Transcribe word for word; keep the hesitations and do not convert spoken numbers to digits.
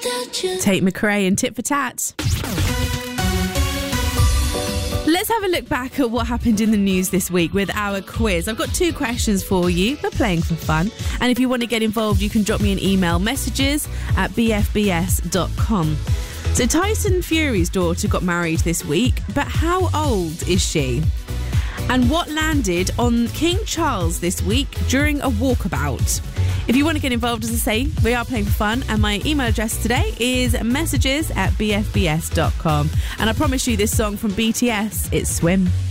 Tate McRae and Tit for Tat. Let's have a look back at what happened in the news this week with our quiz. I've got two questions for you. We're playing for fun. And if you want to get involved, you can drop me an email, messages at b f b s dot com. So Tyson Fury's daughter got married this week, but how old is she? And what landed on King Charles this week during a walkabout? If you want to get involved, as I say, we are playing for fun, and my email address today is messages at b f b s dot com. And I promise you this song from B T S, it's Swim.